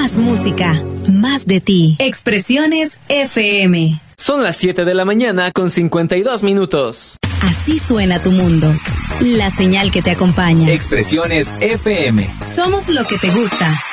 Más música, más de ti. Expresiones FM. Son las 7 de la mañana con 52 minutos. Así suena tu mundo. La señal que te acompaña. Expresiones FM. Somos lo que te gusta.